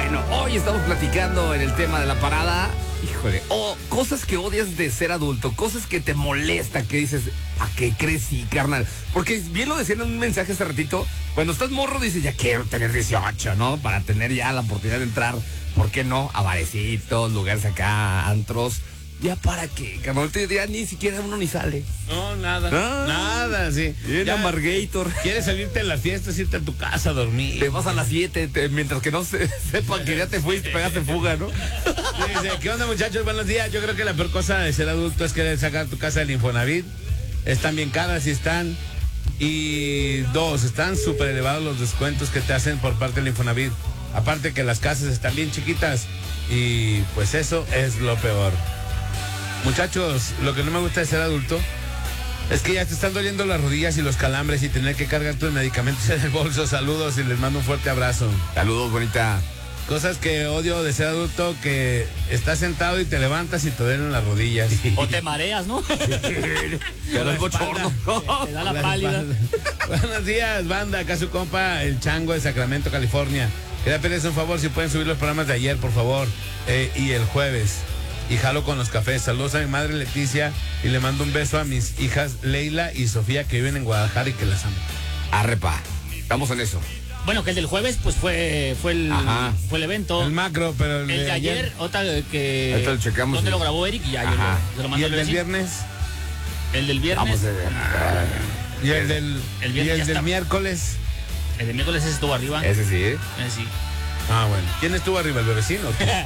Bueno, hoy estamos platicando en el tema de la parada. Híjole, cosas que odias de ser adulto, cosas que te molesta, que dices, ¿a qué crecí, carnal? Porque bien lo decían en un mensaje hace ratito, cuando estás morro dices, ya quiero tener 18, ¿no? Para tener ya la oportunidad de entrar, ¿por qué no? A barecitos, lugares acá, antros. ¿Ya para qué, carnal? Ya ni siquiera uno ni sale. No, nada, sí. Ya Margator. ¿Quieres salirte de la fiesta, irte a tu casa a dormir? Te vas a las 7, mientras que no sepan que ya te fuiste, pegaste fuga, ¿no? Dice, ¿qué onda, muchachos? Buenos días. Yo creo que la peor cosa de ser adulto es querer sacar tu casa del Infonavit. Están bien caras y están. Y dos, están súper elevados los descuentos que te hacen por parte del Infonavit. Aparte que las casas están bien chiquitas. Y pues eso es lo peor. Muchachos, lo que no me gusta de ser adulto es que ya te están doliendo las rodillas y los calambres y tener que cargar tus medicamentos en el bolso. Saludos y les mando un fuerte abrazo. Saludos, bonita. Cosas que odio de ser adulto, que estás sentado y te levantas y te duelen las rodillas. O te mareas, ¿no? Pero es bochorno. Te da la pálida. Buenos días, banda. Acá su compa, el Chango de Sacramento, California. Quería pedirles un favor, si pueden subir los programas de ayer, por favor. Y el jueves. Y jalo con los cafés. Saludos a mi madre Leticia y le mando un beso a mis hijas Leila y Sofía que viven en Guadalajara y que las amo. Arrepa, estamos en eso. Bueno, que el del jueves pues fue el evento. El macro, pero el de ayer, otra que ahorita lo checamos. ¿Dónde lo grabó Eric? Y ya yo lo ¿Y mandé. el del viernes? El del viernes. Vamos a ver. ¿Y el del, el viernes y el ya del está. miércoles? El del miércoles ese estuvo arriba. Ese sí, ¿eh? Ese sí. Ah, bueno. ¿Quién estuvo arriba, el bebecino?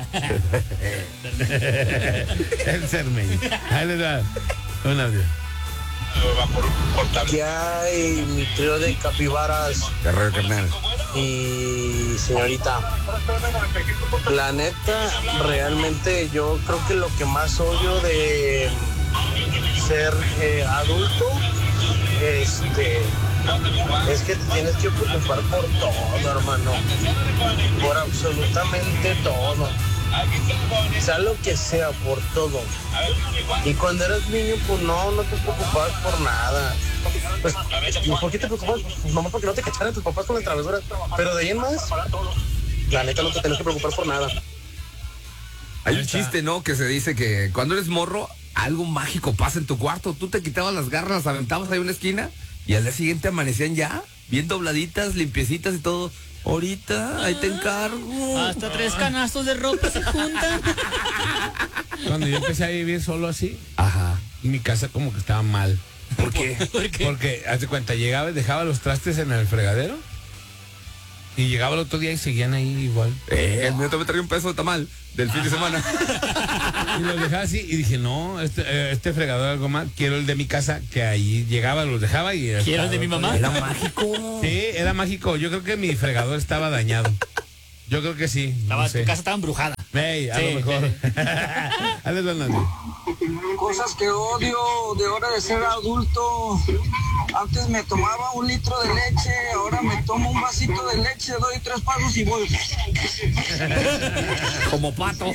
El Cermeño. Ahí les da un audio. Aquí hay mi trío de capibaras Guerrero, carnal. y señorita. La neta, realmente yo creo que lo que más odio de ser adulto, es que te tienes que preocupar por todo, hermano. Por absolutamente todo. Sea lo que sea, por todo. Y cuando eras niño, pues no te preocupabas por nada. Pues, ¿por qué te preocupabas? Pues nomás porque no te cacharan tus papás con las travesuras. Pero de ahí en más, la neta no te tienes que preocupar por nada. Hay un chiste, ¿no? Que se dice que cuando eres morro, algo mágico pasa en tu cuarto. Tú te quitabas las garras, las aventabas ahí en una esquina y al día siguiente amanecían ya, bien dobladitas, limpiecitas y todo. Ahorita, ahí te encargo. Hasta 3 canastos de ropa se juntan. Cuando yo empecé a vivir solo así, Ajá. mi casa como que estaba mal. ¿Por qué? ¿Por qué? Porque, haz de cuenta, llegaba y dejaba los trastes en el fregadero y llegaba el otro día y seguían ahí igual. El mío también traía un peso de tamal del fin de semana. Y los dejaba así y dije, no, este fregador algo más, quiero el de mi casa, que ahí llegaba, los dejaba y... ¿Quiero el de mi mamá? Era mágico. Sí, era mágico. Yo creo que mi fregador estaba dañado. Yo creo que sí. No sé. Tu casa estaba embrujada. Ey, a Sí, lo mejor. Ahí les van a decir. Cosas que odio de hora de ser adulto. Antes me tomaba 1 litro de leche, ahora me tomo un vasito de leche, doy 3 pasos y voy. Como pato.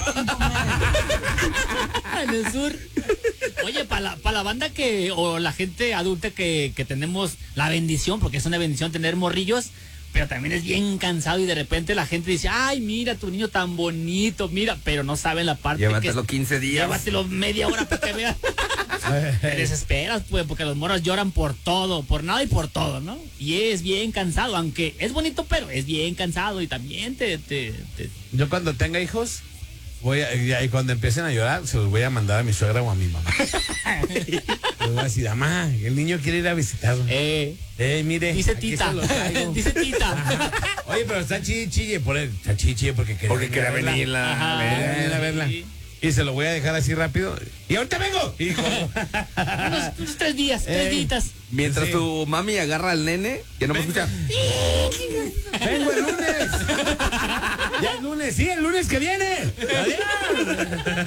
En el sur. Oye, para la banda o la gente adulta que tenemos la bendición, porque es una bendición tener morrillos, pero también es bien cansado y de repente la gente dice, ay, mira tu niño tan bonito, mira, pero no saben la parte Llévatelo 15 días. Llévatelo media hora para que veas. Te desesperas, pues, porque los morros lloran por todo, por nada y por todo, ¿no? Y es bien cansado, aunque es bonito, pero es bien cansado y también Yo cuando tenga hijos, y cuando empiecen a llorar, se los voy a mandar a mi suegra o a mi mamá. Les voy a decir, mamá, el niño quiere ir a visitarlo. Mire. Dice aquí tita. se lo traigo. Dice tita. Ajá. Oye, pero está chille por él. Está chille porque quería venir Ajá. a verla. Sí. Y se lo voy a dejar así rápido. ¡Y ahorita vengo! Hijo. Unos 3 días, 3 días. Mientras Sí. tu mami agarra al nene, que no me escucha. ¡Vengo el lunes! ¡Ya es lunes! ¡Sí, el lunes que viene! ¡Adiós!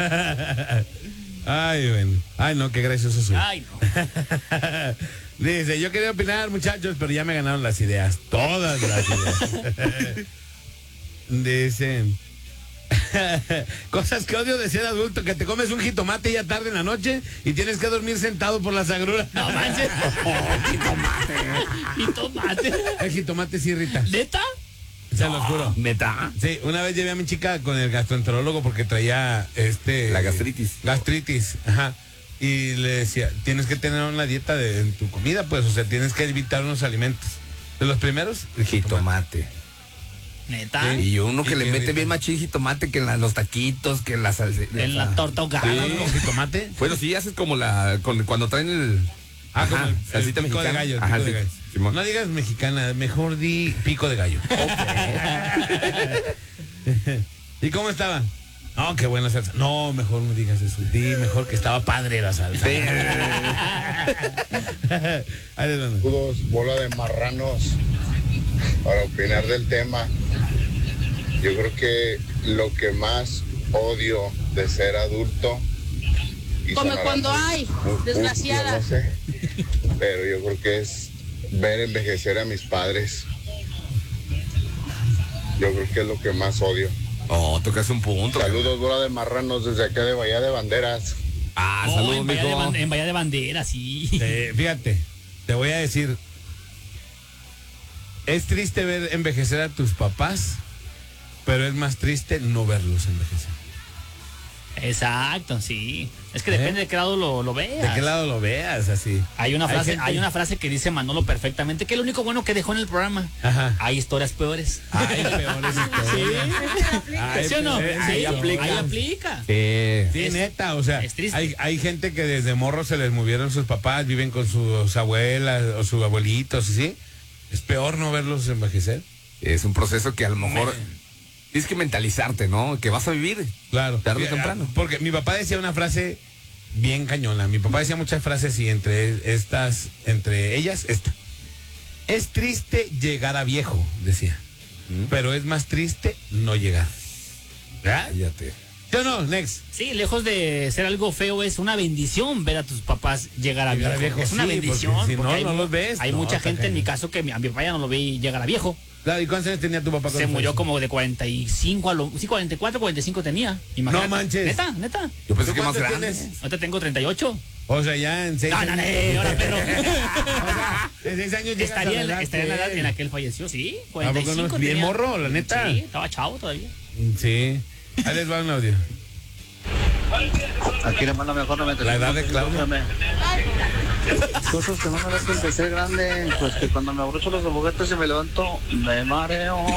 Ay, bueno. Ay, no, qué gracioso soy. Ay, no. Dice, yo quería opinar, muchachos, pero ya me ganaron las ideas. Todas las ideas. Dicen... Cosas que odio de ser adulto, que te comes un jitomate ya tarde en la noche y tienes que dormir sentado por las agruras. No manches. Jitomate. El jitomate sí irrita. ¿Neta? Se los juro. ¿Neta? Sí, una vez llevé a mi chica con el gastroenterólogo porque traía La gastritis. Gastritis, ajá. Y le decía, tienes que tener una dieta en tu comida, pues, o sea, tienes que evitar unos alimentos. De los primeros, el jitomate. Neta. Sí, y uno que ¿Y le qué mete neta? bien machín jitomate que en los taquitos, que en la salsa. En la torta ahogada. ¿con jitomate? Bueno, sí, haces como cuando traen el... Ah, como el salsita pico mexicana. de gallo. Ajá, Pico de sí, gallo. Simón. No digas mexicana, mejor di pico de gallo. ¿Y cómo estaba? No, qué buena salsa. No, mejor no digas eso. Di mejor que estaba padre la salsa. Sí. Ahí les mando. Saludos, bola de marranos, para opinar del tema. Yo creo que lo que más odio de ser adulto, y Come sonará cuando hay, desgraciada. yo no sé, pero yo creo que es ver envejecer a mis padres. Yo creo que es lo que más odio. Oh, tocas un punto. Saludos, bola de marranos, desde acá de Bahía de Banderas. Ah, Oh, saludos, en Bahía de mijo. En Bahía de Bandera, sí. Fíjate, te voy a decir, es triste ver envejecer a tus papás, pero es más triste no verlos envejecer. Exacto, sí. Es que depende de qué lado lo veas. ¿De qué lado lo veas? Así. Hay una frase, gente- hay una frase que dice Manolo perfectamente, que es lo único bueno que dejó en el programa. Ajá. Hay historias peores. Hay peores historias. Hay ¿Sí o no? peores Sí, ahí historias. aplica. ahí aplica. Sí. Sí, Es- neta, o sea, es triste. hay gente que desde morro se les movieron sus papás, viven con sus abuelas o sus abuelitos, ¿sí? Es peor no verlos envejecer. Es un proceso que a lo mejor tienes que mentalizarte, ¿no? Que vas a vivir. Claro. Tarde o temprano. Porque mi papá decía una frase bien cañona. Mi papá decía muchas frases y entre ellas esta. Es triste llegar a viejo, decía. Pero es más triste no llegar. ¿Verdad? Cállate. ¿Sí o no, Next? Sí, lejos de ser algo feo, es una bendición ver a tus papás llegar a Llegar a viejo. viejo, Es una sí, bendición. porque si no, porque no los ves. Hay No, mucha está gente en mi cañón. caso que a mi papá ya no lo ve llegar a viejo. Claro, ¿y cuántos años tenía tu papá? Se cuando murió falleció? como de 45 sí, 44, 45 tenía. Imagínate. No manches. Neta. Yo pensé ¿Tú que más cuántos grande. tienes? Ahorita tengo 38. O sea, ya en 6 No, años. ahora perro. En 6 años llegas Estaría a la edad en la edad que- en la que él falleció, sí. ¿A poco no? 45 Bien tenía. morro, la neta. Sí, estaba chavo todavía. Sí. Ahí les va un audio. Aquí le mando mejor no me La edad de Claudia. Cosas que no me dejan de ser grande, pues que cuando me abrocho los juguetes y me levanto, me mareo.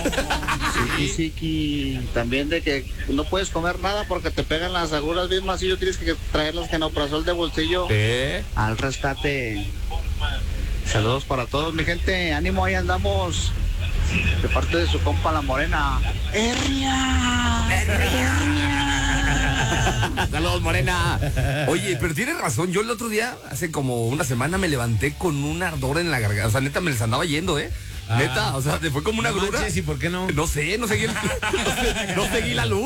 Sí. También de que no puedes comer nada porque te pegan las aguras bien macillo, tienes que traer los genoprazol de bolsillo al rescate. Saludos para todos, mi gente, ánimo, ahí andamos. De parte de su compa La Morena. Saludos, Morena. Oye, pero tienes razón. Yo el otro día, hace como una semana, me levanté con un ardor en la garganta. O sea, neta, me les andaba yendo, ¿eh? Neta, o sea, fue como una No grura. manches, ¿y por qué no? No sé, no seguí la luz.